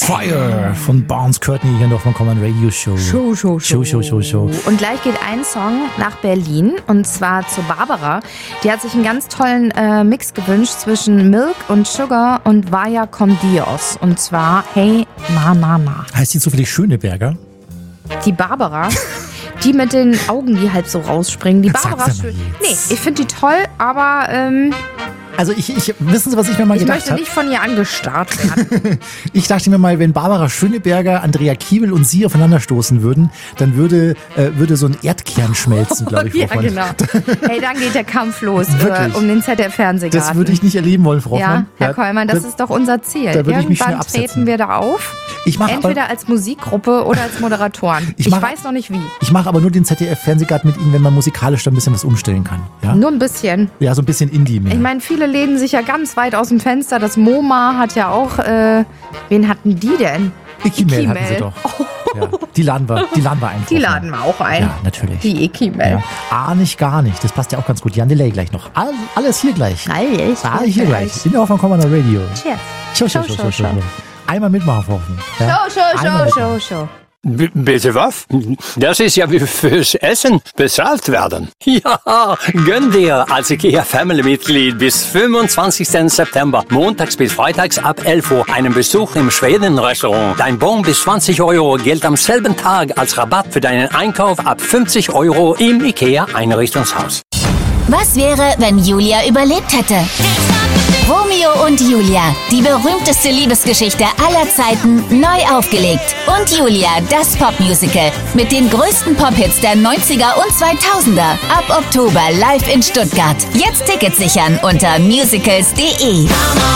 Fire von Barnes Courtney hier noch von Common Radio Show. Show. Und gleich geht ein Song nach Berlin und zwar zu Barbara. Die hat sich einen ganz tollen Mix gewünscht zwischen Milk und Sugar und Vaya con Dios. Und zwar Hey Na. Heißt die zufällig Schöneberger? Die Barbara, die mit den Augen, die halt so rausspringen. Die Barbara Sag's ja mal schön. jetzt. Nee, ich finde die toll, aber Also wissen Sie, was ich mir mal ich gedacht möchte habe? nicht von ihr angestarrt werden. Ich dachte mir mal, wenn Barbara Schöneberger, Andrea Kiewel und sie aufeinanderstoßen würden, dann würde so ein Erdkern schmelzen, glaube ich. Ja, genau. Hey, dann geht der Kampf los um den ZDF-Fernsehgarten. Das würde ich nicht erleben wollen, Frau Ja, Hoffmann. Herr Kollmann, das ist doch unser Ziel. Da würde ich mich schnell Irgendwann absetzen. treten wir da auf, entweder als Musikgruppe oder als Moderatoren. Ich weiß noch nicht wie. Ich mache aber nur den ZDF-Fernsehgarten mit Ihnen, wenn man musikalisch da ein bisschen was umstellen kann. Ja, Nur ein bisschen. ja, so ein bisschen Indie mehr. Ich meine, viele lehnen sich ja ganz weit aus dem Fenster. Das MoMA hat ja auch, wen hatten die denn? Ikimel hatten sie doch. Ja, die laden wir ein. Die laden wir auch ein. Ja, natürlich. Die Ikimel. Ja. Nicht, gar nicht. Das passt ja auch ganz gut. Jan Delay gleich noch. Alles hier gleich. Alles hier gleich. In der Hoffmann Common Radio. Cheers. Show. Einmal mitmachen, Frau Hoffmann. Ja? Show. Bitte was? Das ist ja wie fürs Essen bezahlt werden. Ja, gönn dir als IKEA-Family-Mitglied bis 25. September, montags bis freitags ab 11 Uhr, einen Besuch im Schweden-Restaurant. Dein Bon bis 20 € gilt am selben Tag als Rabatt für deinen Einkauf ab 50 € im IKEA-Einrichtungshaus. Was wäre, wenn Julia überlebt hätte? Romeo und Julia, die berühmteste Liebesgeschichte aller Zeiten, neu aufgelegt. Und Julia, das Popmusical mit den größten Pop-Hits der 90er und 2000er. Ab Oktober live in Stuttgart. Jetzt Tickets sichern unter musicals.de.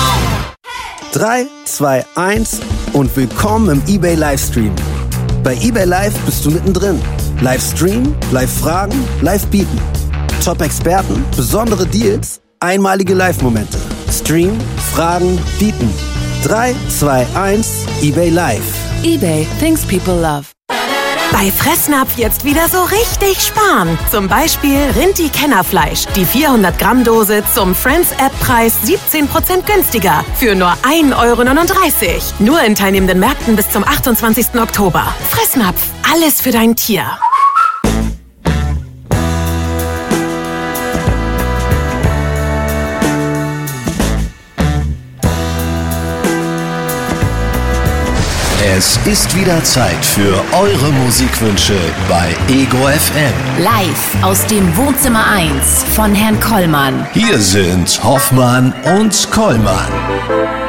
3, 2, 1 und willkommen im eBay Livestream. Bei eBay Live bist du mittendrin. Livestream, Live-Fragen, Live-Bieten. Top-Experten, besondere Deals, einmalige Live-Momente. Stream, Fragen, Bieten. 3, 2, 1, eBay Live. eBay, things people love. Bei Fressnapf jetzt wieder so richtig sparen. Zum Beispiel Rinti-Kennerfleisch. Die 400-Gramm-Dose zum Friends-App-Preis 17% günstiger. Für nur 1,39 €. Nur in teilnehmenden Märkten bis zum 28. Oktober. Fressnapf, alles für dein Tier. Es ist wieder Zeit für eure Musikwünsche bei Ego FM. Live aus dem Wohnzimmer 1 von Herrn Kollmann. Hier sind Hoffmann und Kollmann.